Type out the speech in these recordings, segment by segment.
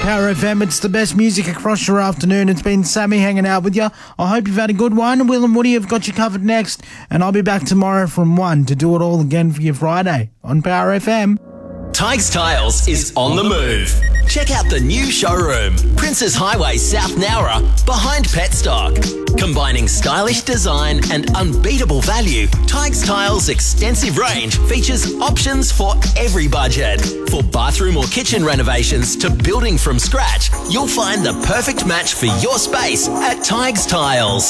Power FM. It's the best music across your afternoon. It's been Sammy hanging out with you. I hope you've had a good one. Will and Woody have got you covered next, and I'll be back tomorrow from 1 to do it all again for you Friday on Power FM. Tighes Tiles is on the move. Check out the new showroom, Princes Highway, South Nowra, behind Petstock. Combining stylish design and unbeatable value, Tighes Tiles' extensive range features options for every budget. For bathroom or kitchen renovations to building from scratch, you'll find the perfect match for your space at Tighes Tiles.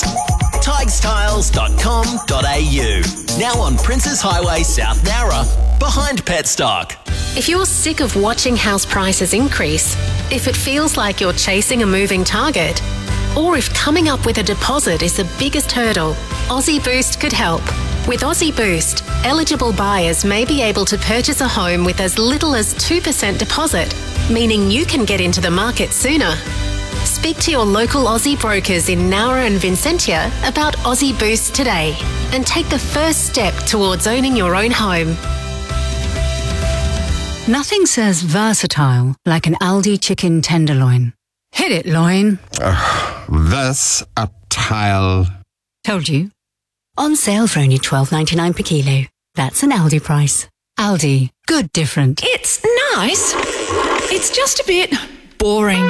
TigesTiles.com.au. Now on Princes Highway, South Nowra, behind Petstock. If you're sick of watching house prices increase, if it feels like you're chasing a moving target, or if coming up with a deposit is the biggest hurdle, Aussie Boost could help. With Aussie Boost, eligible buyers may be able to purchase a home with as little as 2% deposit, meaning you can get into the market sooner. Speak to your local Aussie brokers in Nowra and Vincentia about Aussie Boost today and take the first step towards owning your own home. Nothing says versatile like an Aldi chicken tenderloin. Hit it, loin. Versatile. Told you. On sale for only $12.99 per kilo. That's an Aldi price. Aldi. Good different. It's nice. It's just a bit boring.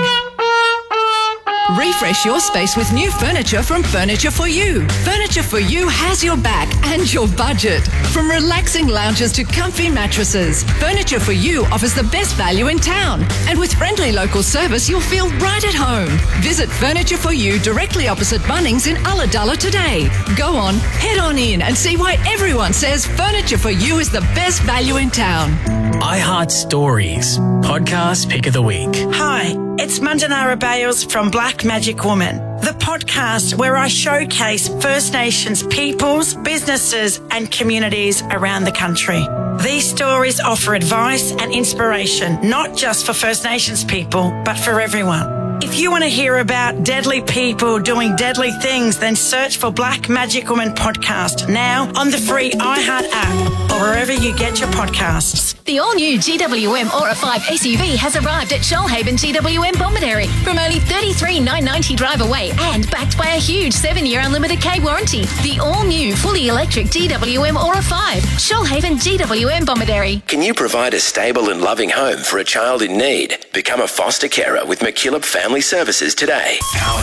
Refresh your space with new furniture from Furniture For You. Furniture For You has your back and your budget. From relaxing lounges to comfy mattresses, Furniture For You offers the best value in town. And with friendly local service, you'll feel right at home. Visit Furniture For You directly opposite Bunnings in Ulladulla today. Go on, head on in and see why everyone says Furniture For You is the best value in town. iHeart Stories, podcast pick of the week. Hi, it's Mandanara Bales from Black Magic Woman, the podcast where I showcase First Nations peoples, businesses and communities around the country. These stories offer advice and inspiration, not just for First Nations people, but for everyone. If you want to hear about deadly people doing deadly things, then search for Black Magic Woman podcast now on the free iHeart app or wherever you get your podcasts. The all-new GWM Aura 5 SUV has arrived at Shoalhaven GWM Bomaderry from only $33,990 drive away and backed by a huge 7-year unlimited K warranty. The all-new fully electric GWM Aura 5, Shoalhaven GWM Bomaderry. Can you provide a stable and loving home for a child in need? Become a foster carer with McKillop Family Services today. Power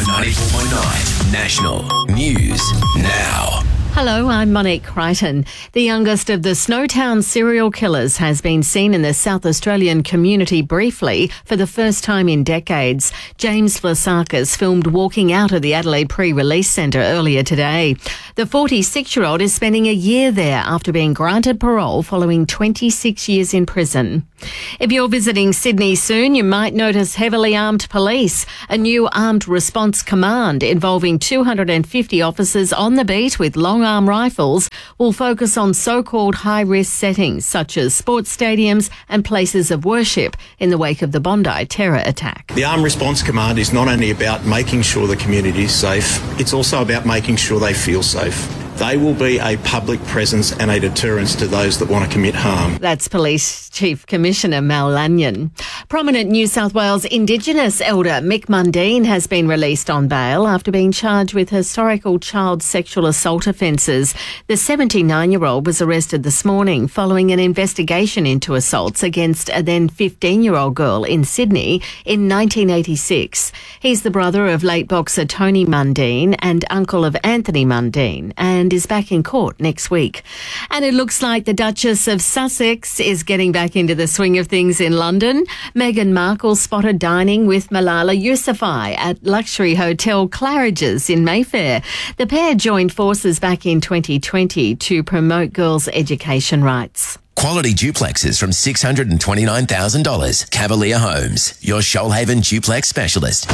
94.9 National News Now. Hello, I'm Monique Crichton. The youngest of the Snowtown serial killers has been seen in the South Australian community briefly for the first time in decades. James Vlasakis filmed walking out of the Adelaide Pre-Release Centre earlier today. The 46-year-old is spending a year there after being granted parole following 26 years in prison. If you're visiting Sydney soon, you might notice heavily armed police. A new armed response command involving 250 officers on the beat with long-arm rifles will focus on so-called high-risk settings such as sports stadiums and places of worship in the wake of the Bondi terror attack. The Armed Response Command is not only about making sure the community is safe, it's also about making sure they feel safe. They will be a public presence and a deterrence to those that want to commit harm. That's Police Chief Commissioner Mal Lanyon. Prominent New South Wales Indigenous elder Mick Mundine has been released on bail after being charged with historical child sexual assault offences. The 79-year-old was arrested this morning following an investigation into assaults against a then 15-year-old girl in Sydney in 1986. He's the brother of late boxer Tony Mundine and uncle of Anthony Mundine, and is back in court next week. And it looks like the Duchess of Sussex is getting back into the swing of things in London. Meghan Markle spotted dining with Malala Yousafzai at luxury hotel Claridge's in Mayfair. The pair joined forces back in 2020 to promote girls' education rights. Quality duplexes from $629,000. Cavalier Homes, your Shoalhaven duplex specialist.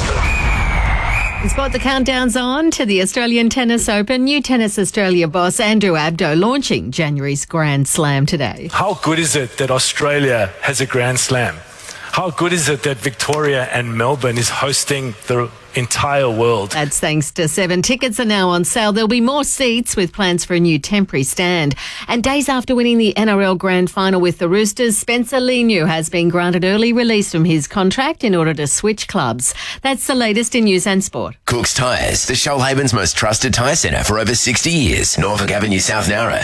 Spot the countdowns on to the Australian Tennis Open. New Tennis Australia boss Andrew Abdo launching January's Grand Slam today. How good is it that Australia has a Grand Slam? How good is it that Victoria and Melbourne is hosting the entire world? That's thanks to Seven. Tickets are now on sale. There'll be more seats with plans for a new temporary stand. And days after winning the NRL Grand Final with the Roosters, Spencer Leniu has been granted early release from his contract in order to switch clubs. That's the latest in news and sport. Cook's Tyres, the Shoalhaven's most trusted tyre centre for over 60 years. Norfolk Avenue, South Nowra.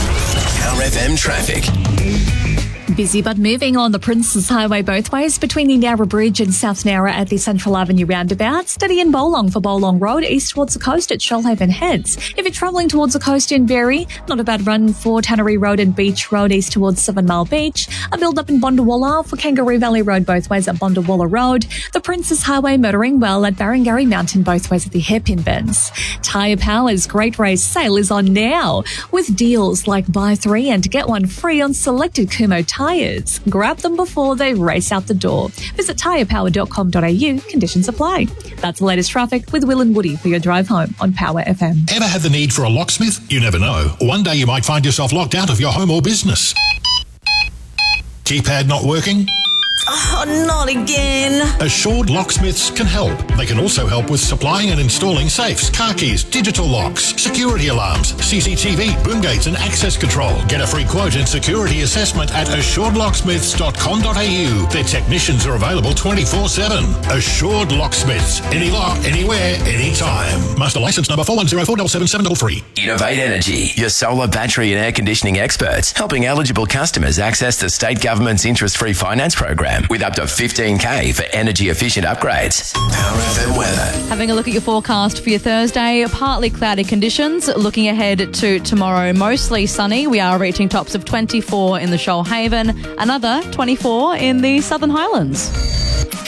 RFM traffic. Busy but moving on the Princes Highway both ways between the Nowra Bridge and South Nowra at the Central Avenue roundabout. Steady in Bolong for Bolong Road, east towards the coast at Shoalhaven Heads. If you're travelling towards the coast in Berry, not a bad run for Tannery Road and Beach Road east towards 7 Mile Beach. A build up in Bondawalla for Kangaroo Valley Road both ways at Bondawalla Road. The Princes Highway motoring well at Barangarry Mountain both ways at the Hairpin Bends. Tyre Power's Great Race Sale is on now with deals like buy 3 and get 1 free on selected Kumho tyres. Grab them before they race out the door. Visit tyrepower.com.au. Conditions apply. That's the latest traffic with Will and Woody for your drive home on Power FM. Ever had the need for a locksmith? You never know. One day you might find yourself locked out of your home or business. Keypad not working? Oh, not again. Assured Locksmiths can help. They can also help with supplying and installing safes, car keys, digital locks, security alarms, CCTV, boom gates and access control. Get a free quote and security assessment at assuredlocksmiths.com.au. Their technicians are available 24/7. Assured Locksmiths. Any lock, anywhere, anytime. Master license number 41047773. Innovate Energy, your solar, battery and air conditioning experts, helping eligible customers access the state government's interest-free finance program with up to $15,000 for energy-efficient upgrades. Power FM weather. Having a look at your forecast for your Thursday, partly cloudy conditions. Looking ahead to tomorrow, mostly sunny. We are reaching tops of 24 in the Shoalhaven, another 24 in the Southern Highlands.